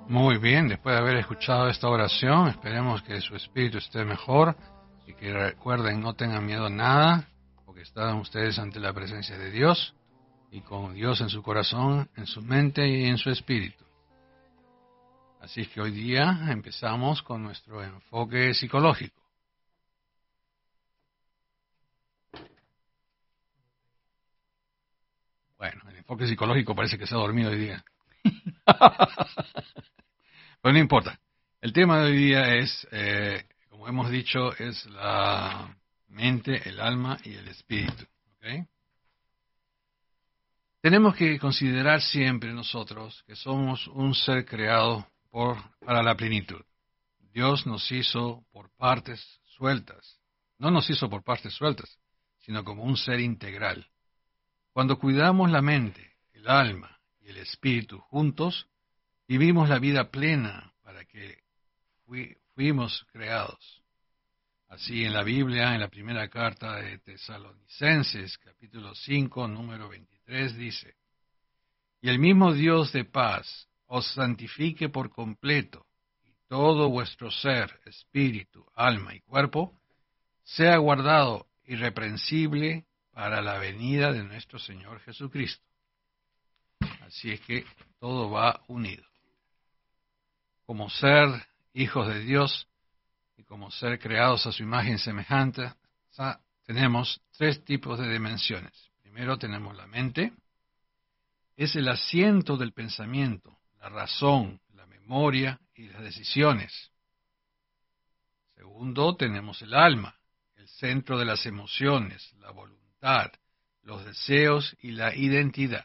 Muy bien, después de haber escuchado esta oración, esperemos que su espíritu esté mejor y que recuerden, no tengan miedo a nada, porque están ustedes ante la presencia de Dios y con Dios en su corazón, en su mente y en su espíritu. Así que hoy día empezamos con nuestro enfoque psicológico. Bueno, el enfoque psicológico parece que se ha dormido hoy día. Pero no importa. El tema de hoy día es, como hemos dicho, es la mente, el alma y el espíritu. ¿Okay? Tenemos que considerar siempre nosotros que somos un ser creado para la plenitud. Dios nos hizo por partes sueltas. No nos hizo por partes sueltas, sino como un ser integral. Cuando cuidamos la mente, el alma y el espíritu juntos, vivimos la vida plena para que fuimos creados. Así en la Biblia, en la primera carta de Tesalonicenses, capítulo 5, número 23, dice: Y el mismo Dios de paz os santifique por completo, y todo vuestro ser, espíritu, alma y cuerpo, sea guardado irreprensible para la venida de nuestro Señor Jesucristo. Así es que todo va unido. Como ser hijos de Dios y como ser creados a su imagen y semejanza, tenemos tres tipos de dimensiones. Primero tenemos la mente, es el asiento del pensamiento, la razón, la memoria y las decisiones. Segundo, tenemos el alma, el centro de las emociones, la voluntad, los deseos y la identidad.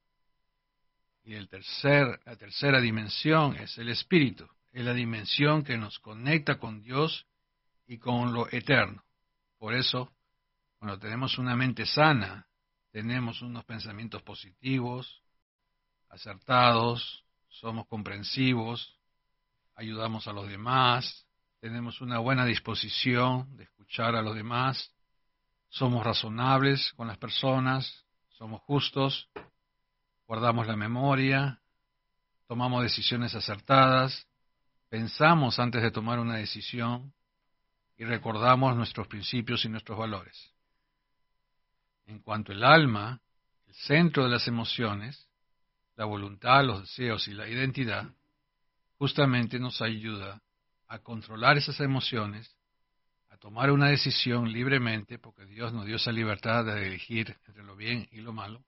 Y la tercera dimensión es el espíritu, es la dimensión que nos conecta con Dios y con lo eterno. Por eso, cuando tenemos una mente sana, tenemos unos pensamientos positivos, acertados, somos comprensivos, ayudamos a los demás, tenemos una buena disposición de escuchar a los demás, somos razonables con las personas, somos justos, guardamos la memoria, tomamos decisiones acertadas, pensamos antes de tomar una decisión y recordamos nuestros principios y nuestros valores. En cuanto al alma, el centro de las emociones, la voluntad, los deseos y la identidad, justamente nos ayuda a controlar esas emociones, a tomar una decisión libremente, porque Dios nos dio esa libertad de elegir entre lo bien y lo malo,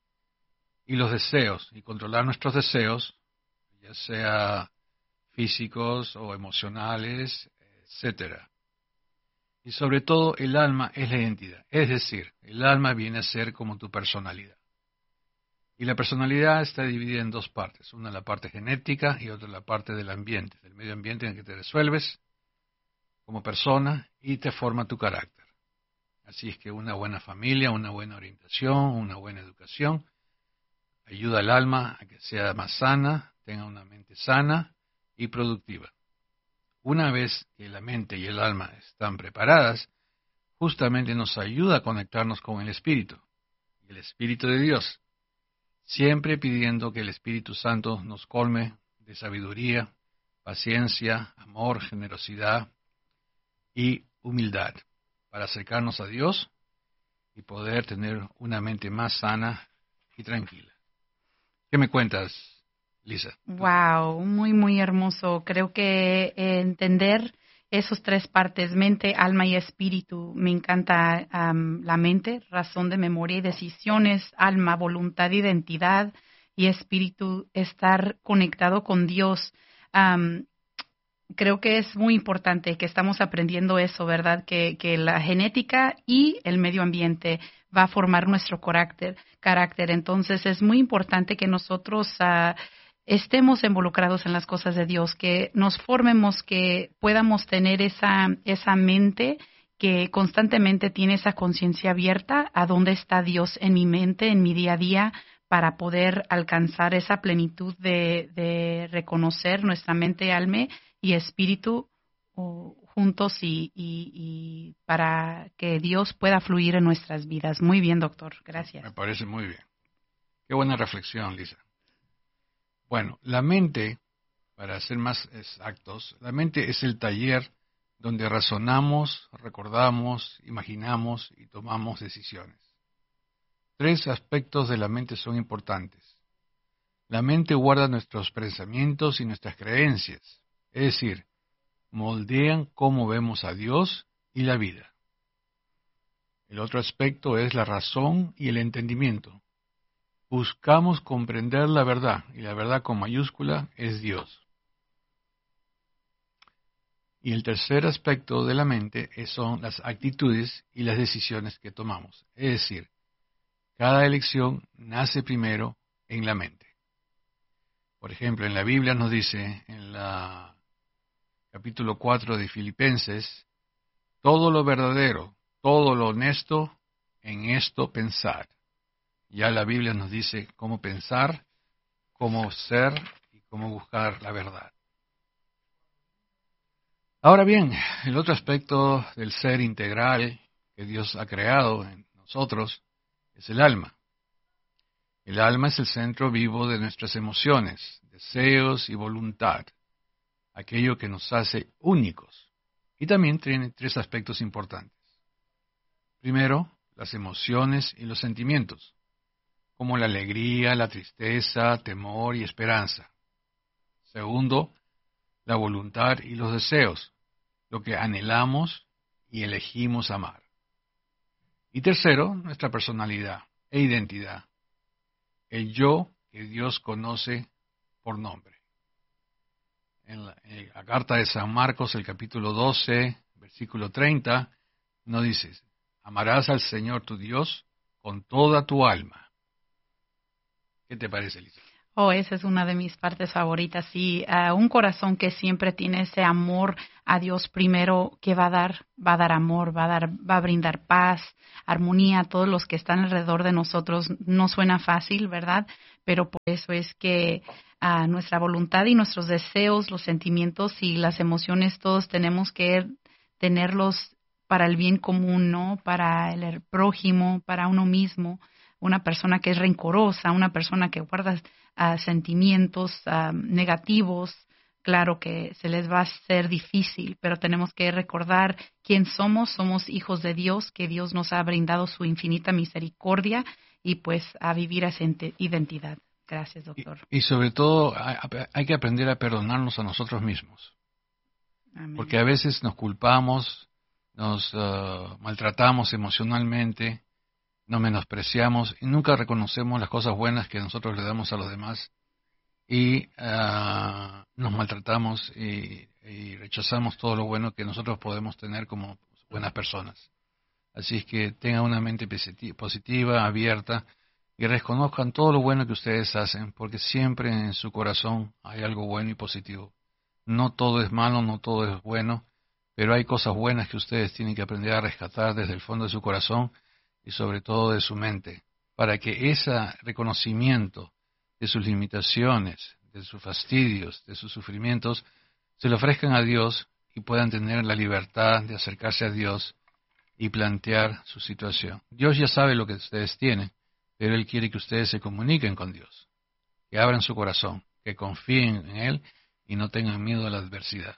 y los deseos, y controlar nuestros deseos, ya sea físicos o emocionales, etcétera. Y sobre todo el alma es la identidad, es decir, el alma viene a ser como tu personalidad. Y la personalidad está dividida en dos partes, una la parte genética y otra la parte del ambiente, del medio ambiente en el que te resuelves como persona y te forma tu carácter. Así es que una buena familia, una buena orientación, una buena educación ayuda al alma a que sea más sana, tenga una mente sana y productiva. Una vez que la mente y el alma están preparadas, justamente nos ayuda a conectarnos con el Espíritu, y el Espíritu de Dios, siempre pidiendo que el Espíritu Santo nos colme de sabiduría, paciencia, amor, generosidad y humildad, para acercarnos a Dios y poder tener una mente más sana y tranquila. ¿Qué me cuentas, Lisa? Wow, muy, muy hermoso. Creo que entender esos tres partes, mente, alma y espíritu, me encanta la mente, razón de memoria y decisiones, alma, voluntad, identidad y espíritu, estar conectado con Dios. Creo que es muy importante que estamos aprendiendo eso, ¿verdad? Que la genética y el medio ambiente va a formar nuestro carácter. Entonces es muy importante que nosotros estemos involucrados en las cosas de Dios, que nos formemos, que podamos tener esa mente que constantemente tiene esa conciencia abierta a dónde está Dios en mi mente, en mi día a día, para poder alcanzar esa plenitud de reconocer nuestra mente, alma y espíritu juntos y para que Dios pueda fluir en nuestras vidas. Muy bien, doctor. Gracias. Me parece muy bien. Qué buena reflexión, Lisa. Bueno, la mente para ser más exactos, la mente es el taller donde razonamos, recordamos, imaginamos y tomamos decisiones. 3 aspectos de la mente son importantes. La mente guarda nuestros pensamientos y nuestras creencias, es decir, moldean cómo vemos a Dios y la vida. El otro aspecto es la razón y el entendimiento. Buscamos comprender la verdad, y la verdad con mayúscula es Dios. Y el tercer aspecto de la mente son las actitudes y las decisiones que tomamos. Es decir, cada elección nace primero en la mente. Por ejemplo, en la Biblia nos dice, en la capítulo 4 de Filipenses, todo lo verdadero, todo lo honesto, en esto pensar. Ya la Biblia nos dice cómo pensar, cómo ser y cómo buscar la verdad. Ahora bien, el otro aspecto del ser integral que Dios ha creado en nosotros es el alma. El alma es el centro vivo de nuestras emociones, deseos y voluntad, aquello que nos hace únicos. Y también tiene 3 aspectos importantes. Primero, las emociones y los sentimientos, como la alegría, la tristeza, temor y esperanza. Segundo, la voluntad y los deseos, lo que anhelamos y elegimos amar. Y tercero, nuestra personalidad e identidad, el yo que Dios conoce por nombre. En la carta de San Marcos, el capítulo 12, versículo 30, nos dice, amarás al Señor tu Dios con toda tu alma. ¿Qué te parece, Lisa? Oh, esa es una de mis partes favoritas. Sí, un corazón que siempre tiene ese amor a Dios primero, que va a dar amor, va a brindar paz, armonía a todos los que están alrededor de nosotros. No suena fácil, ¿verdad? Pero por eso es que nuestra voluntad y nuestros deseos, los sentimientos y las emociones, todos tenemos que tenerlos para el bien común, ¿no? Para el prójimo, para uno mismo. Una persona que es rencorosa, una persona que guarda sentimientos negativos, claro que se les va a hacer difícil, pero tenemos que recordar quién somos hijos de Dios, que Dios nos ha brindado su infinita misericordia y pues a vivir esa identidad. Gracias, doctor. Y sobre todo hay que aprender a perdonarnos a nosotros mismos. Amén. Porque a veces nos culpamos, nos maltratamos emocionalmente, nos menospreciamos y nunca reconocemos las cosas buenas que nosotros le damos a los demás y nos maltratamos y rechazamos todo lo bueno que nosotros podemos tener como buenas personas. Así es que tengan una mente positiva, abierta y reconozcan todo lo bueno que ustedes hacen, porque siempre en su corazón hay algo bueno y positivo. No todo es malo, no todo es bueno, pero hay cosas buenas que ustedes tienen que aprender a rescatar desde el fondo de su corazón y sobre todo de su mente, para que ese reconocimiento de sus limitaciones, de sus fastidios, de sus sufrimientos, se lo ofrezcan a Dios y puedan tener la libertad de acercarse a Dios y plantear su situación. Dios ya sabe lo que ustedes tienen, pero Él quiere que ustedes se comuniquen con Dios, que abran su corazón, que confíen en Él y no tengan miedo a la adversidad.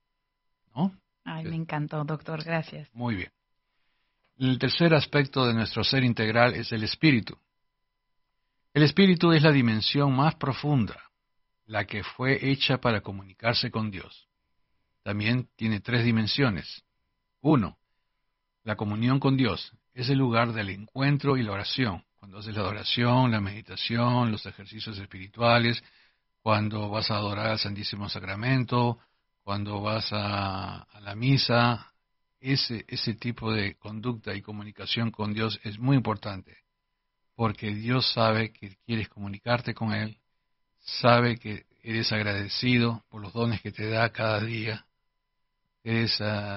¿No? Ay, me encantó, doctor, gracias. Muy bien. El tercer aspecto de nuestro ser integral es el espíritu. El espíritu es la dimensión más profunda, la que fue hecha para comunicarse con Dios. También tiene 3 dimensiones. 1. La comunión con Dios es el lugar del encuentro y la oración. Cuando haces la adoración, la meditación, los ejercicios espirituales, cuando vas a adorar al Santísimo Sacramento, cuando vas a la misa, ese tipo de conducta y comunicación con Dios es muy importante, porque Dios sabe que quieres comunicarte con Él, sabe que eres agradecido por los dones que te da cada día, eres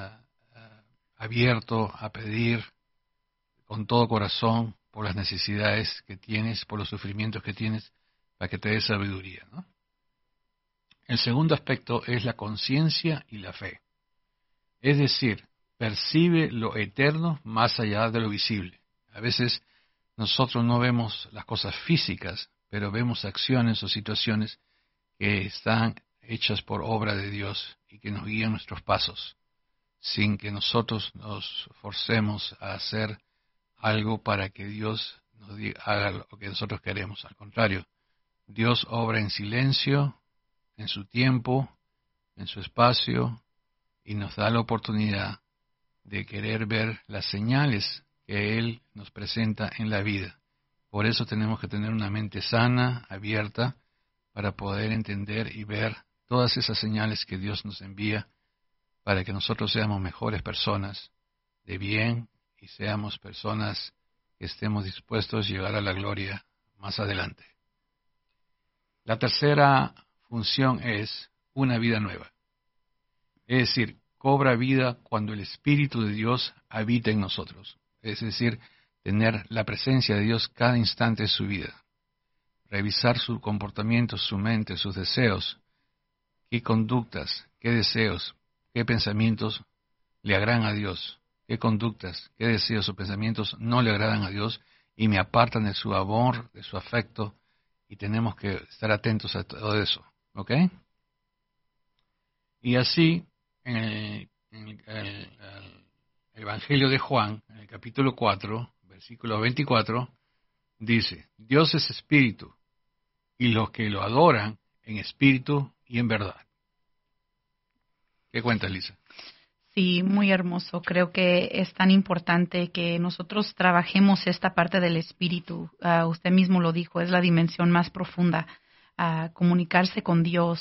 abierto a pedir con todo corazón por las necesidades que tienes, por los sufrimientos que tienes, para que te dé sabiduría, ¿no? El segundo aspecto es la conciencia y la fe. Es decir, percibe lo eterno más allá de lo visible. A veces nosotros no vemos las cosas físicas, pero vemos acciones o situaciones que están hechas por obra de Dios y que nos guían nuestros pasos, sin que nosotros nos forcemos a hacer algo para que Dios haga lo que nosotros queremos. Al contrario, Dios obra en silencio, en su tiempo, en su espacio, y nos da la oportunidad de querer ver las señales que Él nos presenta en la vida. Por eso tenemos que tener una mente sana, abierta, para poder entender y ver todas esas señales que Dios nos envía para que nosotros seamos mejores personas de bien y seamos personas que estemos dispuestos a llegar a la gloria más adelante. La tercera función es una vida nueva. Es decir, cobra vida cuando el Espíritu de Dios habita en nosotros. Es decir, tener la presencia de Dios cada instante de su vida. Revisar su comportamiento, su mente, sus deseos, qué conductas, qué deseos, qué pensamientos le agradan a Dios, qué conductas, qué deseos o pensamientos no le agradan a Dios y me apartan de su amor, de su afecto, y tenemos que estar atentos a todo eso, ¿ok? Y así, en el Evangelio de Juan, en el capítulo 4, versículo 24, dice, Dios es espíritu, y los que lo adoran en espíritu y en verdad. ¿Qué cuenta, Lisa? Sí, muy hermoso. Creo que es tan importante que nosotros trabajemos esta parte del espíritu. Usted mismo lo dijo, es la dimensión más profunda. Comunicarse con Dios.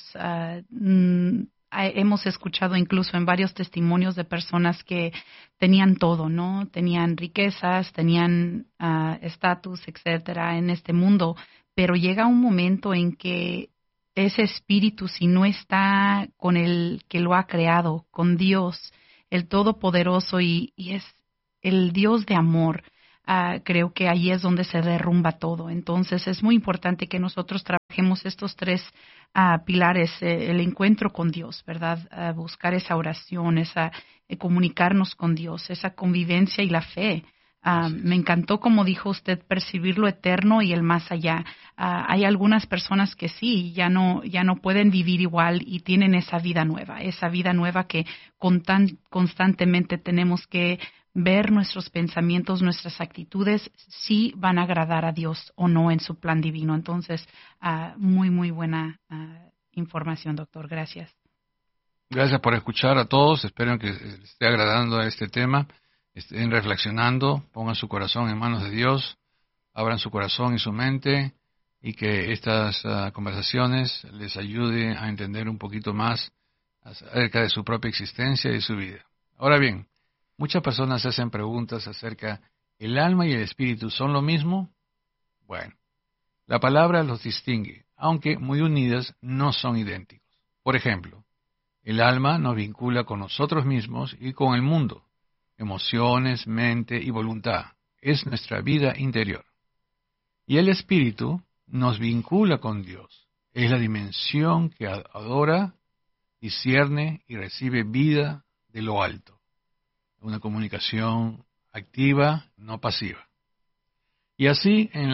Hemos escuchado incluso en varios testimonios de personas que tenían todo, ¿no? Tenían riquezas, tenían estatus, etcétera, en este mundo, pero llega un momento en que ese espíritu, si no está con el que lo ha creado, con Dios, el Todopoderoso y es el Dios de amor, creo que ahí es donde se derrumba todo. Entonces es muy importante que nosotros trabajemos estos tres pilares, el encuentro con Dios, ¿verdad? Buscar esa oración, comunicarnos con Dios, esa convivencia y la fe. Me encantó, como dijo usted, percibir lo eterno y el más allá. Hay algunas personas que sí, ya no pueden vivir igual y tienen esa vida nueva que constantemente tenemos que ver nuestros pensamientos, nuestras actitudes, si van a agradar a Dios o no en su plan divino. Entonces, muy, muy buena información, doctor. Gracias. Gracias por escuchar a todos. Espero que les esté agradando este tema. Estén reflexionando, pongan su corazón en manos de Dios, abran su corazón y su mente, y que estas conversaciones les ayuden a entender un poquito más acerca de su propia existencia y de su vida. Ahora bien, muchas personas hacen preguntas acerca, ¿el alma y el espíritu son lo mismo? Bueno, la palabra los distingue, aunque muy unidas no son idénticos. Por ejemplo, el alma nos vincula con nosotros mismos y con el mundo. Emociones, mente y voluntad. Es nuestra vida interior. Y el espíritu nos vincula con Dios. Es la dimensión que adora, discierne y recibe vida de lo alto. Una comunicación activa, no pasiva. Y así en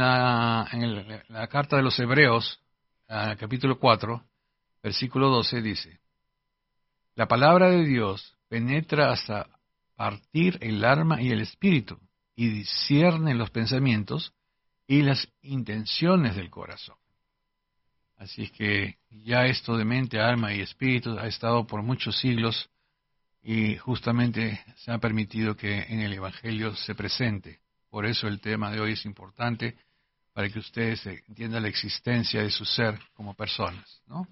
la carta de los Hebreos, capítulo 4, versículo 12 dice, la palabra de Dios penetra hasta partir el alma y el espíritu, y discierne los pensamientos y las intenciones del corazón. Así es que ya esto de mente, alma y espíritu ha estado por muchos siglos y justamente se ha permitido que en el Evangelio se presente. Por eso el tema de hoy es importante para que ustedes entiendan la existencia de su ser como personas, ¿no?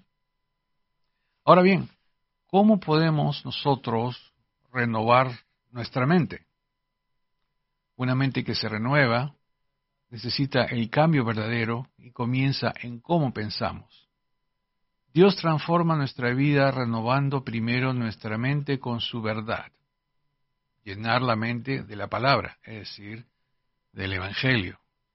Ahora bien, ¿cómo podemos nosotros renovar nuestra mente? Una mente que se renueva necesita el cambio verdadero y comienza en cómo pensamos. Dios transforma nuestra vida renovando primero nuestra mente con su verdad. Llenar la mente de la palabra, es decir, del Evangelio.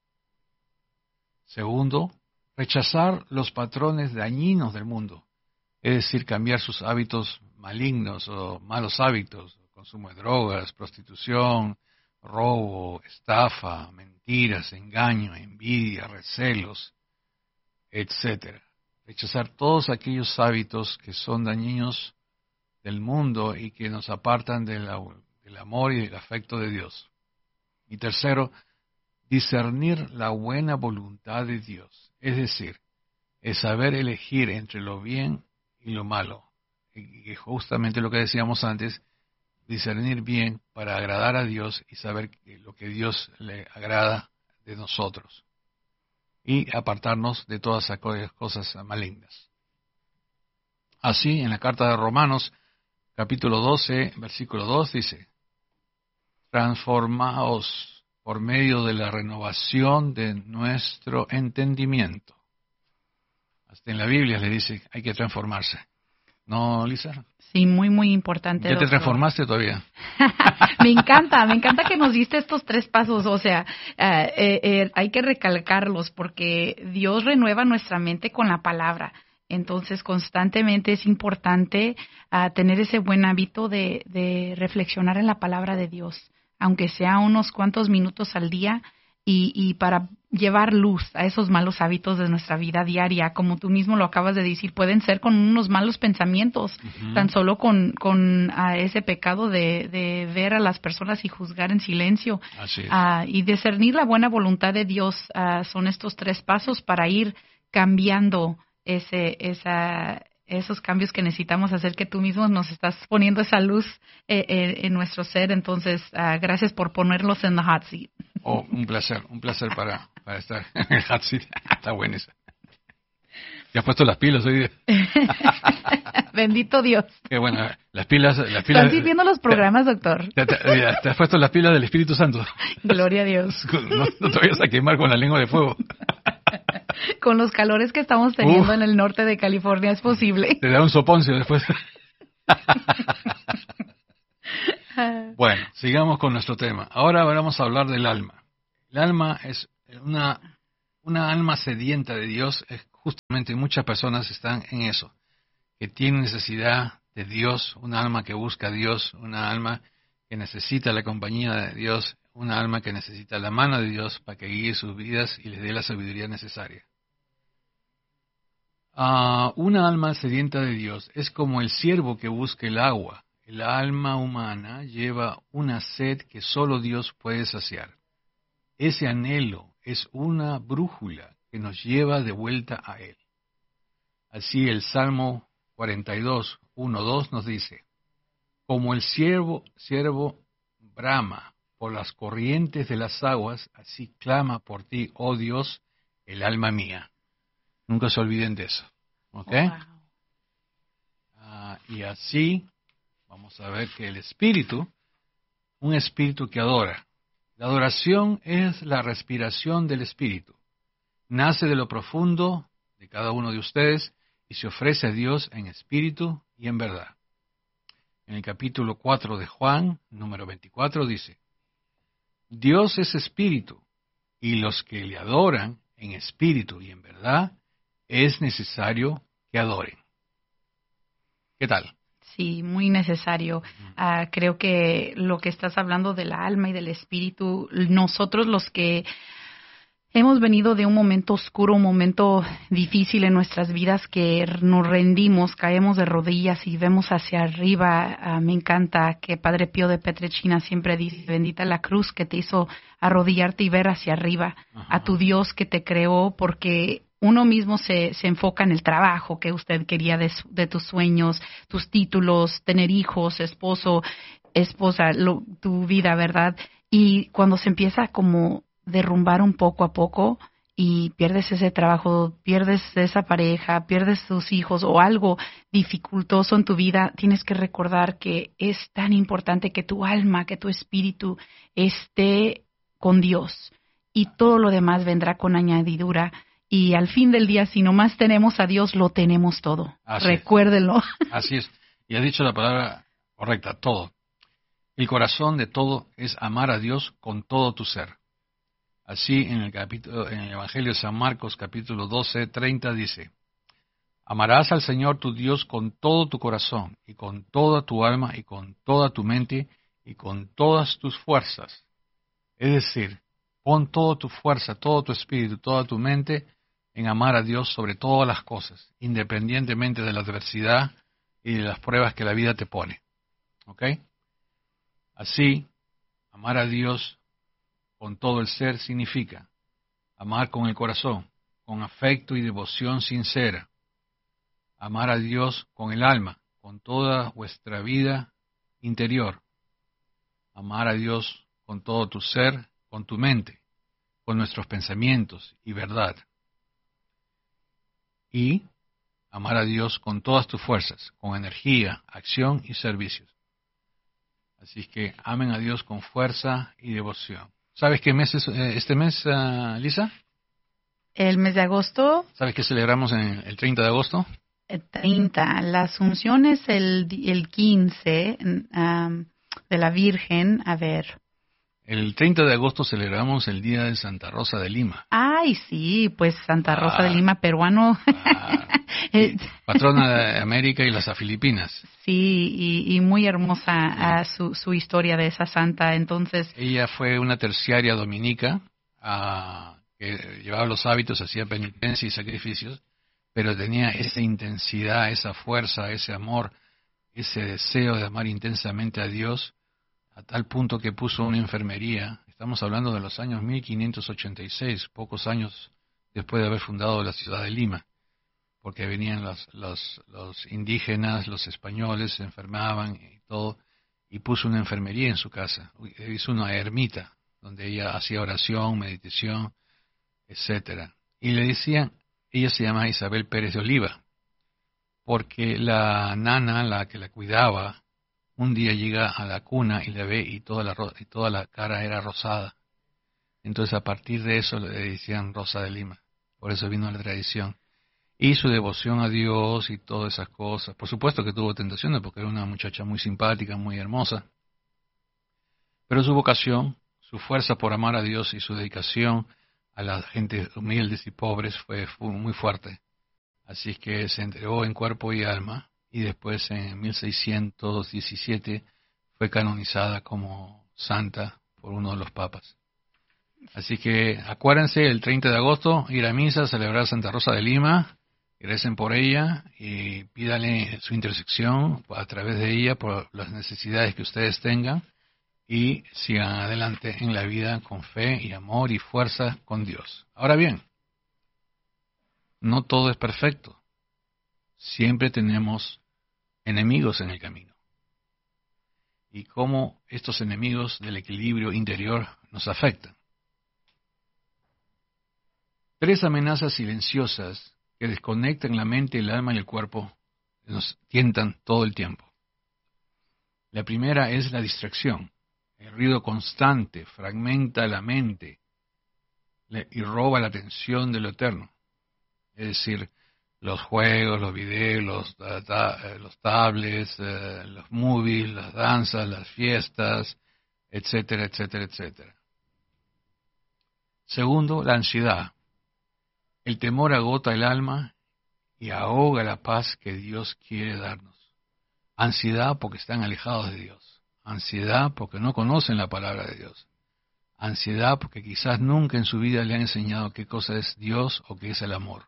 Segundo, rechazar los patrones dañinos del mundo, es decir, cambiar sus hábitos malignos o malos hábitos, consumo de drogas, prostitución, robo, estafa, mentiras, engaño, envidia, recelos, etc. rechazar todos aquellos hábitos que son dañinos del mundo y que nos apartan del amor y del afecto de Dios. Y tercero, discernir la buena voluntad de Dios, es decir, es saber elegir entre lo bien y lo malo. Y justamente lo que decíamos antes, discernir bien para agradar a Dios y saber lo que Dios le agrada de nosotros. Y apartarnos de todas aquellas cosas malignas. Así, en la carta de Romanos, capítulo 12, versículo 2, dice, transformaos por medio de la renovación de nuestro entendimiento. Hasta en la Biblia le dice, hay que transformarse. ¿No, Lisa? Sí, muy, muy importante. ¿Ya te transformaste todavía? Me encanta que nos diste estos 3 pasos, o sea, hay que recalcarlos porque Dios renueva nuestra mente con la palabra. Entonces, constantemente es importante tener ese buen hábito de reflexionar en la palabra de Dios, aunque sea unos cuantos minutos al día, y para llevar luz a esos malos hábitos de nuestra vida diaria, como tú mismo lo acabas de decir, pueden ser con unos malos pensamientos, tan solo con ese pecado de ver a las personas y juzgar en silencio. Así es. Y discernir la buena voluntad de Dios son estos 3 pasos para ir cambiando esos cambios que necesitamos hacer, que tú mismo nos estás poniendo esa luz en nuestro ser. Entonces, gracias por ponerlos en the hot seat. Oh, un placer para estar en el hot seat. Está buena esa. ¿Te has puesto las pilas hoy día? Bendito Dios. Qué bueno, las pilas. ¿Están sirviendo los programas, doctor? Te has puesto las pilas del Espíritu Santo. Gloria a Dios. No te vayas a quemar con la lengua de fuego. Con los calores que estamos teniendo en el norte de California, es posible. Te da un soponcio después. Bueno, sigamos con nuestro tema. Ahora vamos a hablar del alma. El alma es una alma sedienta de Dios. Justamente muchas personas están en eso, que tienen necesidad de Dios, una alma que busca a Dios, una alma que necesita la compañía de Dios, una alma que necesita la mano de Dios para que guíe sus vidas y les dé la sabiduría necesaria. Una alma sedienta de Dios es como el ciervo que busca el agua. El alma humana lleva una sed que solo Dios puede saciar. Ese anhelo es una brújula que nos lleva de vuelta a Él. Así el Salmo 42, 1, 2 nos dice, como el ciervo brama por las corrientes de las aguas, así clama por ti, oh Dios, el alma mía. Nunca se olviden de eso. ¿Ok? Wow. Y así vamos a ver que el espíritu, un espíritu que adora. La adoración es la respiración del espíritu. Nace de lo profundo de cada uno de ustedes y se ofrece a Dios en espíritu y en verdad. En el capítulo 4 de Juan, número 24, dice, Dios es espíritu, y los que le adoran en espíritu y en verdad, es necesario que adoren. ¿Qué tal? Sí, muy necesario. Creo que lo que estás hablando del alma y del espíritu, nosotros los que hemos venido de un momento oscuro, un momento difícil en nuestras vidas, que nos rendimos, caemos de rodillas y vemos hacia arriba. Me encanta que Padre Pío de Pietrelcina siempre dice, bendita la cruz que te hizo arrodillarte y ver hacia arriba, a tu Dios que te creó, porque uno mismo se enfoca en el trabajo que usted quería de tus sueños, tus títulos, tener hijos, esposo, esposa, tu vida, ¿verdad? Y cuando se empieza como derrumbar un poco a poco y pierdes ese trabajo, pierdes esa pareja, pierdes tus hijos o algo dificultoso en tu vida, tienes que recordar que es tan importante que tu alma, que tu espíritu esté con Dios y todo lo demás vendrá con añadidura. Y al fin del día, si nomás tenemos a Dios, lo tenemos todo. Recuérdenlo. Así es. Y has dicho la palabra correcta, todo. El corazón de todo es amar a Dios con todo tu ser. Así en el Evangelio de San Marcos, capítulo 12, 30, dice, amarás al Señor tu Dios con todo tu corazón, y con toda tu alma, y con toda tu mente, y con todas tus fuerzas. Es decir, pon toda tu fuerza, todo tu espíritu, toda tu mente en amar a Dios sobre todas las cosas, independientemente de la adversidad y de las pruebas que la vida te pone. ¿Ok? Así, amar a Dios con todo el ser significa amar con el corazón, con afecto y devoción sincera. Amar a Dios con el alma, con toda vuestra vida interior. Amar a Dios con todo tu ser, con tu mente, con nuestros pensamientos y verdad. Y amar a Dios con todas tus fuerzas, con energía, acción y servicios. Así es que amen a Dios con fuerza y devoción. ¿Sabes qué mes es este mes, Lisa? El mes de agosto, ¿Sabes qué celebramos en el 30 de agosto? 30. La Asunción es el 15 de la Virgen. A ver. El 30 de agosto celebramos el Día de Santa Rosa de Lima. Ay, sí, pues Santa Rosa de Lima, peruano. Patrona de América y las Filipinas. Sí, y muy hermosa su historia de esa santa. Entonces, ella fue una terciaria dominica que llevaba los hábitos, hacía penitencia y sacrificios, pero tenía esa intensidad, esa fuerza, ese amor, ese deseo de amar intensamente a Dios, a tal punto que puso una enfermería. Estamos hablando de los años 1586, pocos años después de haber fundado la ciudad de Lima, porque venían los indígenas, los españoles, se enfermaban y todo, y puso una enfermería en su casa. Hizo una ermita donde ella hacía oración, meditación, etcétera. Y le decían, ella se llama Isabel Pérez de Oliva, porque la nana, la que la cuidaba, un día llega a la cuna y la ve y toda la cara era rosada. Entonces a partir de eso le decían Rosa de Lima. Por eso vino la tradición. Y su devoción a Dios y todas esas cosas. Por supuesto que tuvo tentaciones porque era una muchacha muy simpática, muy hermosa. Pero su vocación, su fuerza por amar a Dios y su dedicación a la gente humildes y pobres fue muy fuerte. Así es que se entregó en cuerpo y alma. Y después en 1617 fue canonizada como santa por uno de los papas. Así que acuérdense, el 30 de agosto, ir a misa, celebrar Santa Rosa de Lima, recen por ella y pídale su intersección a través de ella por las necesidades que ustedes tengan y sigan adelante en la vida con fe y amor y fuerza con Dios. Ahora bien, no todo es perfecto. Siempre tenemos enemigos en el camino. Y cómo estos enemigos del equilibrio interior nos afectan. 3 amenazas silenciosas que desconectan la mente, el alma y el cuerpo nos tientan todo el tiempo. La primera es la distracción. El ruido constante fragmenta la mente y roba la atención de lo eterno. Es decir, los juegos, los videos, los tablets, los movies, las danzas, las fiestas, etcétera, etcétera, etcétera. Segundo, la ansiedad. El temor agota el alma y ahoga la paz que Dios quiere darnos. Ansiedad porque están alejados de Dios. Ansiedad porque no conocen la palabra de Dios. Ansiedad porque quizás nunca en su vida le han enseñado qué cosa es Dios o qué es el amor.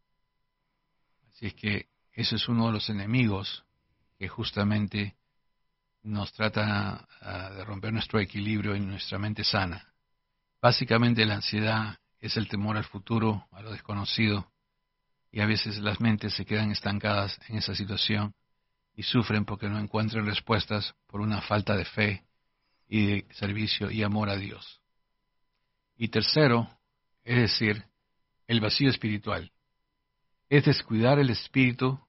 Así es que ese es uno de los enemigos que justamente nos trata de romper nuestro equilibrio y nuestra mente sana. Básicamente la ansiedad es el temor al futuro, a lo desconocido, y a veces las mentes se quedan estancadas en esa situación y sufren porque no encuentran respuestas por una falta de fe y de servicio y amor a Dios. Y tercero, es decir, el vacío espiritual. Es descuidar el espíritu,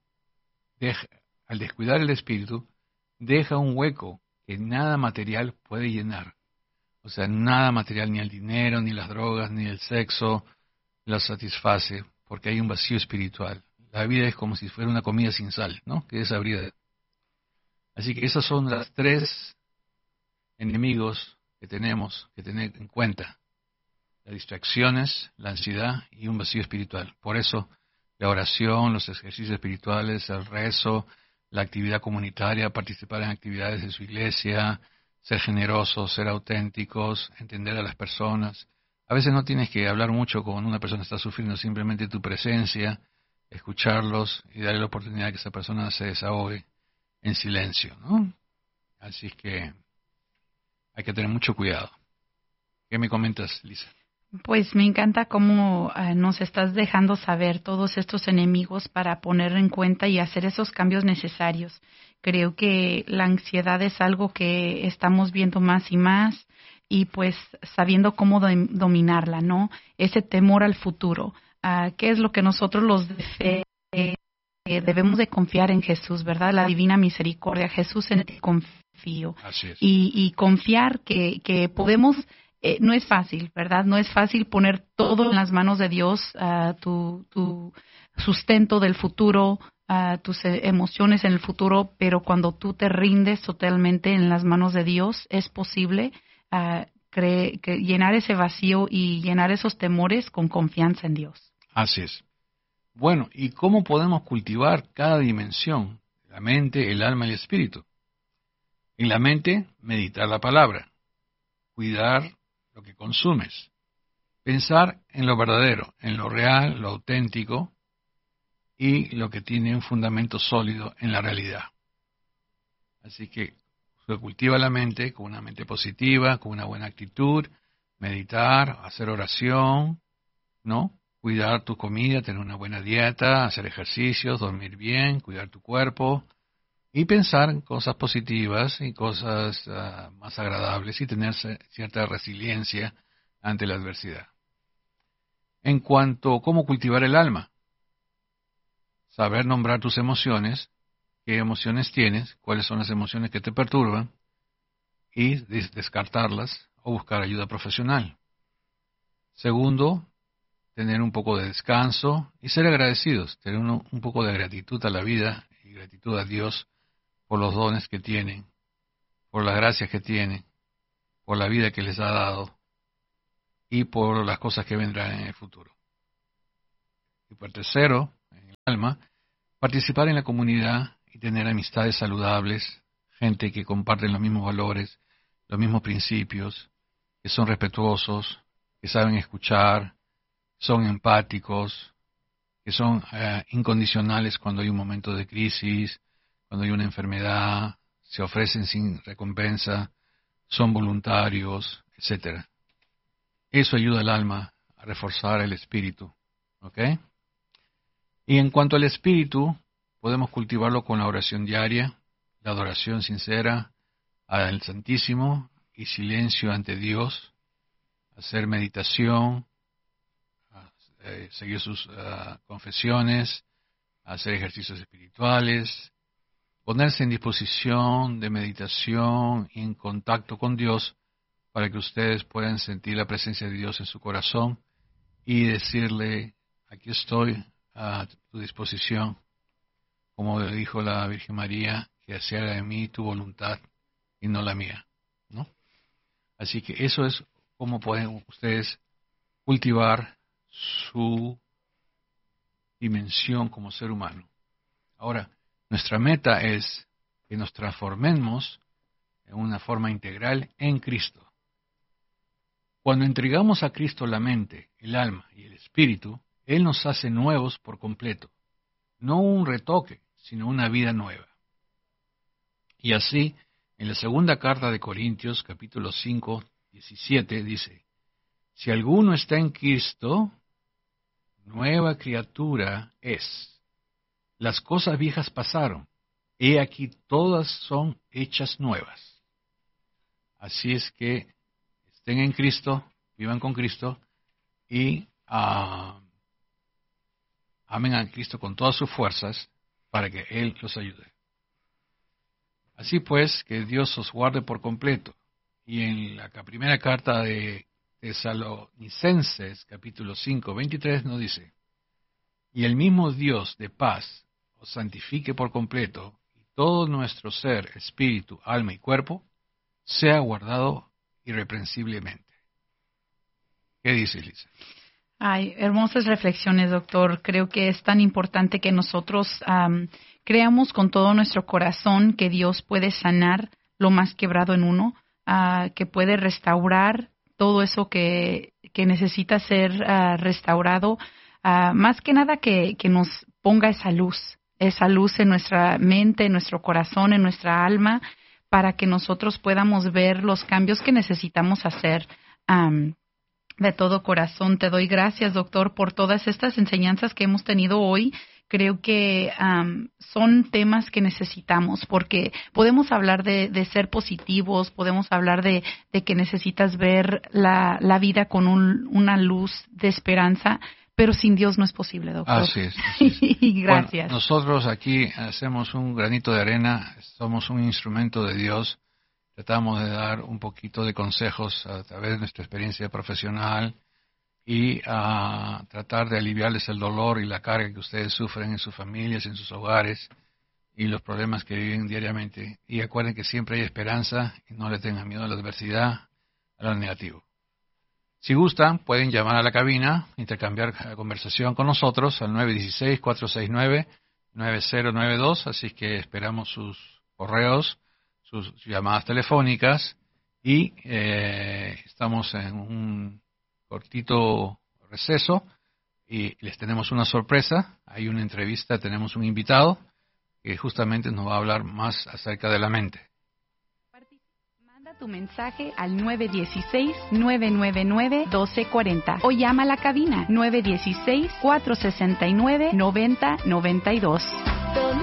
al descuidar el espíritu, deja un hueco que nada material puede llenar. O sea, nada material, ni el dinero, ni las drogas, ni el sexo, lo satisface, porque hay un vacío espiritual. La vida es como si fuera una comida sin sal, ¿no? Que es abrida. Así que esas son las 3 enemigos que tenemos que tener en cuenta. Las distracciones, la ansiedad y un vacío espiritual. Por eso, la oración, los ejercicios espirituales, el rezo, la actividad comunitaria, participar en actividades de su iglesia, ser generosos, ser auténticos, entender a las personas, A veces no tienes que hablar mucho con una persona que está sufriendo, simplemente tu presencia, escucharlos y darle la oportunidad de que esa persona se desahogue en silencio, ¿no? Así es que hay que tener mucho cuidado. ¿Qué me comentas, Lisa? Pues me encanta cómo nos estás dejando saber todos estos enemigos para poner en cuenta y hacer esos cambios necesarios. Creo que la ansiedad es algo que estamos viendo más y más y pues sabiendo cómo dominarla, ¿no? Ese temor al futuro. ¿Qué es lo que nosotros los de fe debemos de confiar en Jesús, ¿verdad? La divina misericordia. Jesús, en ti confío. Así es. Y confiar que podemos. No es fácil, ¿verdad? No es fácil poner todo en las manos de Dios, tu sustento del futuro, tus emociones en el futuro, pero cuando tú te rindes totalmente en las manos de Dios, es posible llenar ese vacío y llenar esos temores con confianza en Dios. Así es. Bueno, ¿y cómo podemos cultivar cada dimensión? La mente, el alma y el espíritu. En la mente, meditar la palabra, cuidar lo que consumes, pensar en lo verdadero, en lo real, lo auténtico y lo que tiene un fundamento sólido en la realidad. Así que se cultiva la mente con una mente positiva, con una buena actitud, meditar, hacer oración, ¿no? Cuidar tu comida, tener una buena dieta, hacer ejercicios, dormir bien, cuidar tu cuerpo y pensar en cosas positivas y cosas más agradables y tener cierta resiliencia ante la adversidad. En cuanto a cómo cultivar el alma, saber nombrar tus emociones, qué emociones tienes, cuáles son las emociones que te perturban y descartarlas o buscar ayuda profesional. Segundo, tener un poco de descanso y ser agradecidos, tener un poco de gratitud a la vida y gratitud a Dios por los dones que tienen, por las gracias que tienen, por la vida que les ha dado y por las cosas que vendrán en el futuro. Y por tercero, en el alma, participar en la comunidad y tener amistades saludables, gente que comparten los mismos valores, los mismos principios, que son respetuosos, que saben escuchar, son empáticos, que son incondicionales cuando hay un momento de crisis, cuando hay una enfermedad, se ofrecen sin recompensa, son voluntarios, etc. Eso ayuda al alma a reforzar el espíritu, ¿ok? Y en cuanto al espíritu, podemos cultivarlo con la oración diaria, la adoración sincera al Santísimo y silencio ante Dios, hacer meditación, seguir sus confesiones, hacer ejercicios espirituales, ponerse en disposición de meditación y en contacto con Dios para que ustedes puedan sentir la presencia de Dios en su corazón y decirle, aquí estoy a tu disposición, como le dijo la Virgen María, que se haga de mí tu voluntad y no la mía, ¿no? Así que eso es como pueden ustedes cultivar su dimensión como ser humano. Ahora, nuestra meta es que nos transformemos en una forma integral en Cristo. Cuando entregamos a Cristo la mente, el alma y el espíritu, Él nos hace nuevos por completo. No un retoque, sino una vida nueva. Y así, en la segunda carta de Corintios, capítulo 5, 17, dice, si alguno está en Cristo, nueva criatura es. Las cosas viejas pasaron, he aquí todas son hechas nuevas. Así es que estén en Cristo, vivan con Cristo y amen a Cristo con todas sus fuerzas para que Él los ayude. Así pues, que Dios os guarde por completo. Y en la primera carta de Tesalonicenses, capítulo 5, 23, nos dice, y el mismo Dios de paz os santifique por completo, y todo nuestro ser, espíritu, alma y cuerpo, sea guardado irreprensiblemente. ¿Qué dices, Lisa? Ay, hermosas reflexiones, doctor. Creo que es tan importante que nosotros creamos con todo nuestro corazón que Dios puede sanar lo más quebrado en uno, que puede restaurar todo eso que que necesita ser restaurado, más que nada que nos ponga esa luz en nuestra mente, en nuestro corazón, en nuestra alma, para que nosotros podamos ver los cambios que necesitamos hacer. De todo corazón te doy gracias, doctor, por todas estas enseñanzas que hemos tenido hoy. Creo que son temas que necesitamos, porque podemos hablar de ser positivos, podemos hablar de que necesitas ver la vida con una luz de esperanza, pero sin Dios no es posible, doctor. Así es. Y gracias. Bueno, nosotros aquí hacemos un granito de arena, somos un instrumento de Dios, tratamos de dar un poquito de consejos a través de nuestra experiencia profesional y a tratar de aliviarles el dolor y la carga que ustedes sufren en sus familias, en sus hogares y los problemas que viven diariamente. Y acuerden que siempre hay esperanza y no le tengan miedo a la adversidad, a lo negativo. Si gustan, pueden llamar a la cabina, intercambiar conversación con nosotros al 916-469-9092, así que esperamos sus correos, sus llamadas telefónicas y estamos en un cortito receso y les tenemos una sorpresa. Hay una entrevista, tenemos un invitado que justamente nos va a hablar más acerca de la mente. Manda tu mensaje al 916-999-1240 o llama a la cabina 916-469-9092.